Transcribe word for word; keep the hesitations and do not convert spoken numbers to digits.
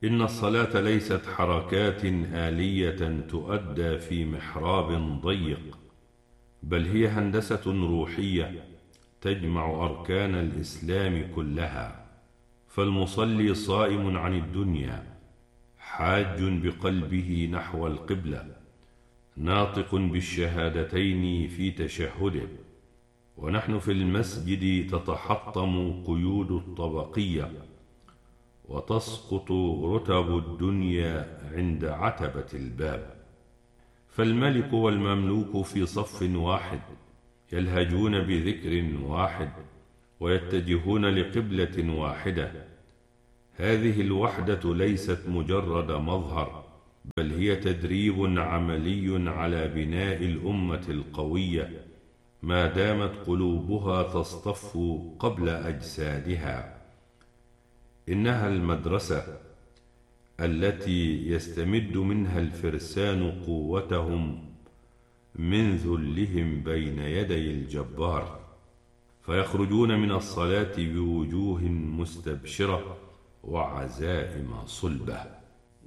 إن الصلاة ليست حركات آلية تؤدى في محراب ضيق، بل هي هندسة روحية تجمع أركان الإسلام كلها. فالمصلي صائم عن الدنيا، حاج بقلبه نحو القبلة، ناطق بالشهادتين في تشهده. ونحن في المسجد تتحطم قيود الطبقية، وتسقط رتب الدنيا عند عتبة الباب. فالملك والمملوك في صف واحد، يلهجون بذكر واحد، ويتجهون لقبلة واحدة. هذه الوحدة ليست مجرد مظهر، بل هي تدريب عملي على بناء الأمة القوية، ما دامت قلوبها تصطف قبل أجسادها. إنها المدرسة التي يستمد منها الفرسان قوتهم من ذلهم بين يدي الجبار، فيخرجون من الصلاة بوجوه مستبشرة وعزائم صلبة.